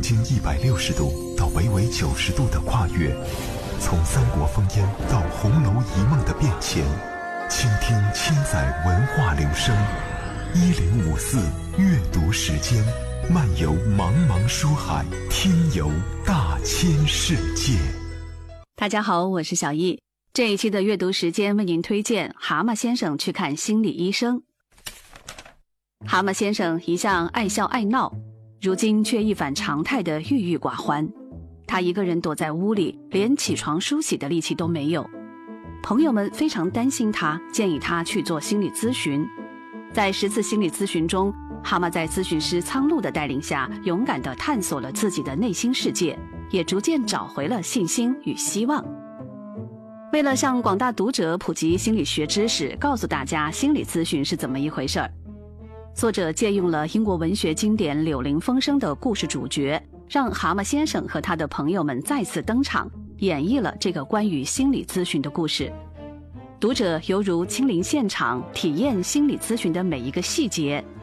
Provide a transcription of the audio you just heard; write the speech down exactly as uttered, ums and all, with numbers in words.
经一百六十度到微微九十度的跨越，从三国烽烟到红楼一梦的变迁，倾听千载文化流声。一零五四阅读时间，漫游茫茫书海，听游大千世界。 大家好，我是小易。这一期的阅读时间为您推荐《蛤蟆先生去看心理医生》。蛤蟆先生一向爱笑爱闹，如今却一反常态的郁郁寡欢。他一个人躲在屋里，连起床梳洗的力气都没有。朋友们非常担心他，建议他去做心理咨询。在十次心理咨询中，蛤蟆在咨询师苍鹭的带领下，勇敢地探索了自己的内心世界，也逐渐找回了信心与希望。为了向广大读者普及心理学知识，告诉大家心理咨询是怎么一回事儿，作者借用了英国文学经典《柳林风声》的故事主角，让蛤蟆先生和他的朋友们再次登场，演绎了这个关于心理咨询的故事。读者犹如亲临现场，体验心理咨询的每一个细节，